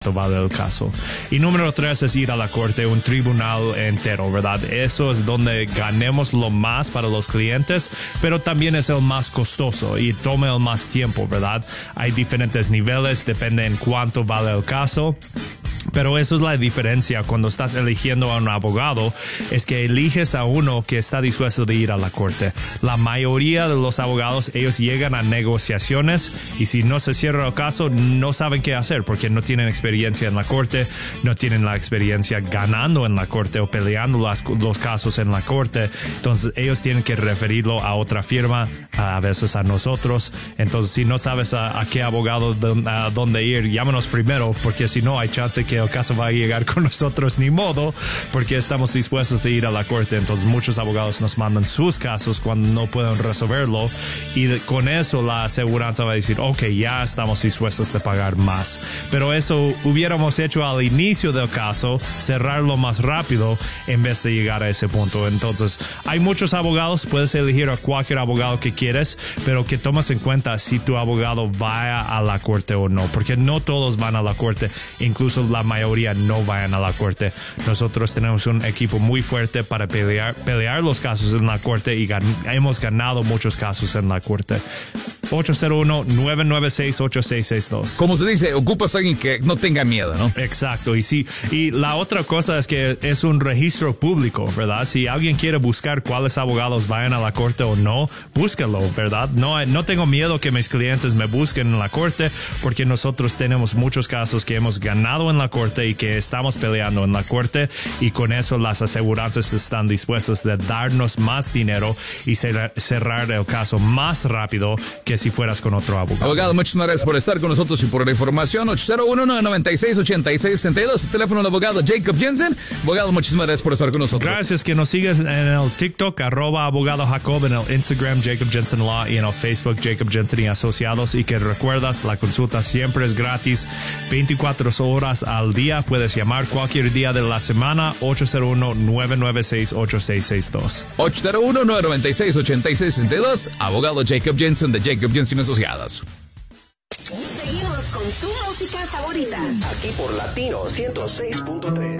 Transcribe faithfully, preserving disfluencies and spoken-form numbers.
vale el caso. Y número tres es ir a la corte, un tribunal entero, ¿verdad? Eso es donde ganemos lo más para los clientes, pero también es el más costoso y toma el más tiempo, ¿verdad? Hay diferentes niveles, depende en cuánto vale el caso. Pero eso es la diferencia cuando estás eligiendo a un abogado, es que eliges a uno que está dispuesto de ir a la corte. La mayoría de los abogados, ellos llegan a negociaciones y si no se cierra el caso, no saben qué hacer porque no tienen experiencia en la corte, no tienen la experiencia ganando en la corte o peleando las, los casos en la corte. Entonces ellos tienen que referirlo a otra firma, a veces a nosotros. Entonces si no sabes a, a qué abogado, a dónde ir, llámanos primero porque si no hay chance que el caso va a llegar con nosotros, ni modo, porque estamos dispuestos de ir a la corte. Entonces muchos abogados nos mandan sus casos cuando no pueden resolverlo y de, con eso la aseguranza va a decir, ok, ya estamos dispuestos de pagar más. Pero eso hubiéramos hecho al inicio del caso, cerrarlo más rápido en vez de llegar a ese punto. Entonces hay muchos abogados, puedes elegir a cualquier abogado que quieres, pero que tomes en cuenta si tu abogado vaya a la corte o no, porque no todos van a la corte, incluso la mayoría no vayan a la corte. Nosotros tenemos un equipo muy fuerte para pelear, pelear los casos en la corte y gan- hemos ganado muchos casos en la corte. ocho cero uno, nueve nueve seis, ocho seis seis dos. Como se dice, ocupas a alguien que no tenga miedo, ¿no? Exacto, y sí, y la otra cosa es que es un registro público, ¿verdad? Si alguien quiere buscar cuáles abogados vayan a la corte o no, búscalo, ¿verdad? No, no tengo miedo que mis clientes me busquen en la corte porque nosotros tenemos muchos casos que hemos ganado en la corte y que estamos peleando en la corte y con eso las aseguranzas están dispuestas de darnos más dinero y cerrar, cerrar el caso más rápido que si fueras con otro abogado. Abogado, muchas gracias por estar con nosotros y por la información. ocho cero uno, nueve nueve seis, ocho seis seis dos, el teléfono del abogado Jacob Jensen. Abogado, muchísimas gracias por estar con nosotros. Gracias, que nos sigas en el TikTok, arroba abogado Jacob, en el Instagram Jacob Jensen Law y en el Facebook Jacob Jensen y Asociados. Y que recuerdas, la consulta siempre es gratis, veinticuatro horas al día. Puedes llamar cualquier día de la semana, ocho cero uno, nueve nueve seis, ocho seis seis dos. ocho cero uno, nueve nueve seis, ocho seis seis dos, abogado Jacob Jensen de Jacob Jensen Asociados. Seguimos con tu música favorita. Aquí por Latino ciento seis punto tres.